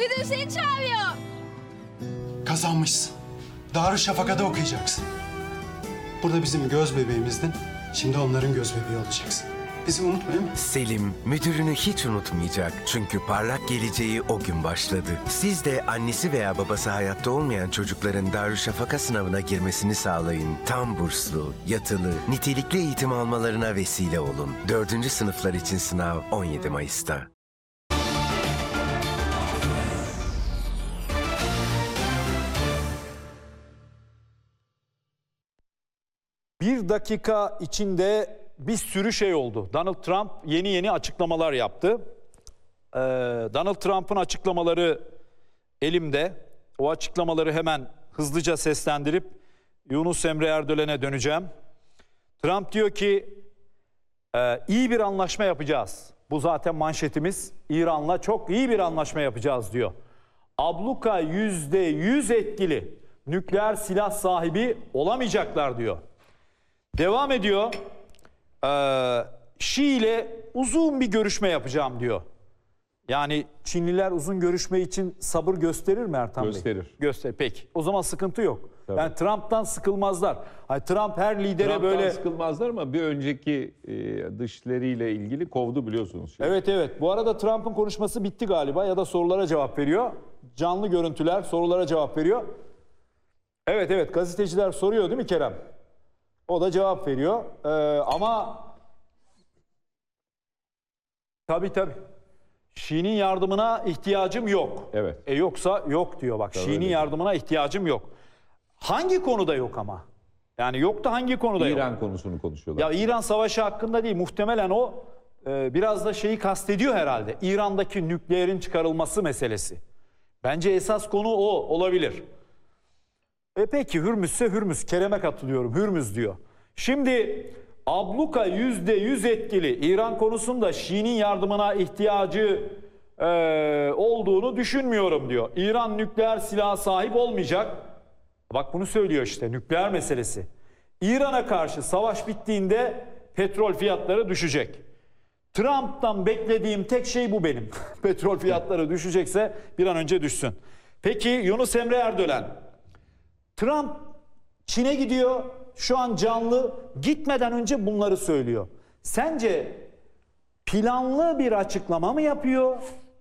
Müdür seni çağırıyor. Kazanmışsın. Darüşşafaka'da okuyacaksın. Burada bizim göz bebeğimizdin. Şimdi onların göz bebeği olacaksın. Bizi unutmayın mı? Selim müdürünü hiç unutmayacak. Çünkü parlak geleceği o gün başladı. Siz de annesi veya babası hayatta olmayan çocukların Darüşşafaka sınavına girmesini sağlayın. Tam burslu, yatılı, nitelikli eğitim almalarına vesile olun. 4. sınıflar için sınav 17 Mayıs'ta. Bir dakika içinde bir sürü şey oldu. Donald Trump yeni açıklamalar yaptı. Donald Trump'ın açıklamaları elimde. O açıklamaları hemen hızlıca seslendirip Yunus Emre Erdoğan'a döneceğim. Trump diyor ki iyi bir anlaşma yapacağız. Bu zaten manşetimiz. İran'la çok iyi bir anlaşma yapacağız diyor. Abluka %100 etkili. Nükleer silah sahibi olamayacaklar diyor. Devam ediyor. Şii ile uzun bir görüşme yapacağım diyor. Yani Çinliler uzun görüşme için sabır gösterir mi Ertan Bey? Gösterir. Gösterir. Peki. O zaman sıkıntı yok. Tabii. Yani Trump'tan sıkılmazlar. Hani Trump her lidere Trump'tan böyle... sıkılmazlar ama bir önceki dışlarıyla ilgili kovdu biliyorsunuz. Evet. Bu arada Trump'ın konuşması bitti galiba ya da sorulara cevap veriyor. Canlı görüntüler sorulara cevap veriyor. Evet gazeteciler soruyor değil mi Kerem? O da cevap veriyor. Ama tabii. Şii'nin yardımına ihtiyacım yok. Evet. Yoksa yok diyor bak. Tabii Şii'nin öyle. yardımına ihtiyacım yok. Hangi konuda yok ama? Yani yok da hangi konuda yok? İran konusunu konuşuyorlar. Ya İran savaşı hakkında değil. Muhtemelen o biraz da şeyi kastediyor herhalde. İran'daki nükleerin çıkarılması meselesi. Bence esas konu o olabilir. Peki Hürmüzse Hürmüz. Kerem'e katılıyorum. Hürmüz diyor. Şimdi abluka %100 etkili. İran konusunda Şii'nin yardımına ihtiyacı olduğunu düşünmüyorum diyor. İran nükleer silaha sahip olmayacak. Bak bunu söylüyor işte nükleer meselesi. İran'a karşı savaş bittiğinde petrol fiyatları düşecek. Trump'tan beklediğim tek şey bu benim. Petrol fiyatları düşecekse bir an önce düşsün. Peki Yunus Emre Erdoğan. Trump Çin'e gidiyor. Şu an canlı. Gitmeden önce bunları söylüyor. Sence planlı bir açıklama mı yapıyor?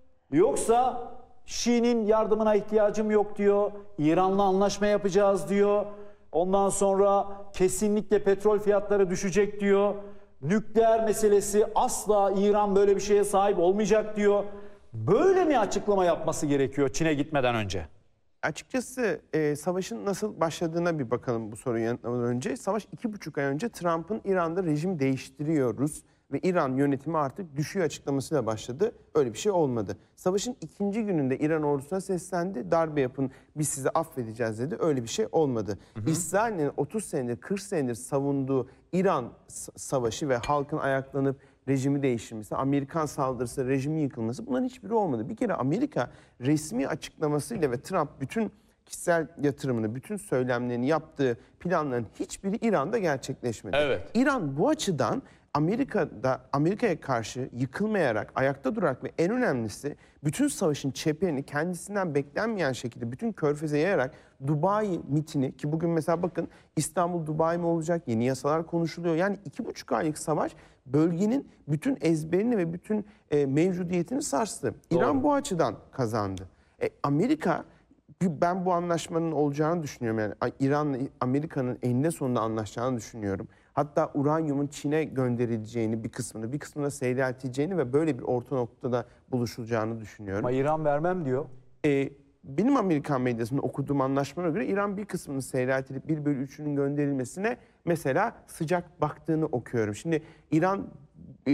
Yoksa Şii'nin yardımına ihtiyacım yok diyor. İran'la anlaşma yapacağız diyor. Ondan sonra kesinlikle petrol fiyatları düşecek diyor. Nükleer meselesi asla İran böyle bir şeye sahip olmayacak diyor. Böyle mi açıklama yapması gerekiyor Çin'e gitmeden önce? Açıkçası savaşın nasıl başladığına bir bakalım bu soruyu yanıtlamadan önce. Savaş 2,5 ay önce Trump'ın İran'da rejim değiştiriyoruz ve İran yönetimi artık düşüyor açıklamasıyla başladı. Öyle bir şey olmadı. Savaşın 2. gününde İran ordusuna seslendi. Darbe yapın, biz sizi affedeceğiz dedi. Öyle bir şey olmadı. İsrail'in 30 senedir, 40 senedir savunduğu İran savaşı ve halkın ayaklanıp rejimi değiştirmesi, Amerikan saldırısı, rejimin yıkılması, bunların hiçbiri olmadı. Bir kere Amerika resmi açıklamasıyla ve Trump bütün kişisel yatırımını, bütün söylemlerini yaptığı planların hiçbiri İran'da gerçekleşmedi. Evet. İran bu açıdan Amerika'ya karşı yıkılmayarak, ayakta durarak ve en önemlisi bütün savaşın çeperini kendisinden beklenmeyen şekilde bütün körfeze yayarak Dubai mitini, ki bugün mesela bakın İstanbul Dubai mi olacak, yeni yasalar konuşuluyor. Yani 2,5 aylık savaş bölgenin bütün ezberini ve bütün mevcudiyetini sarstı. İran bu açıdan kazandı. Amerika, ben bu anlaşmanın olacağını düşünüyorum. Yani İran'la Amerika'nın eninde sonunda anlaşacağını düşünüyorum. Hatta uranyumun Çin'e gönderileceğini bir kısmını seyrelteceğini ve böyle bir orta noktada buluşulacağını düşünüyorum. Ama İran vermem diyor. Benim Amerikan medyasında okuduğum anlaşmalara göre İran bir kısmını seyreltilip 1/3'ünün gönderilmesine mesela sıcak baktığını okuyorum. Şimdi İran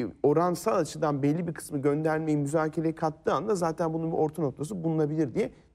oransal açıdan belli bir kısmı göndermeyi müzakereye kattığı anda zaten bunun bir orta noktası bulunabilir diye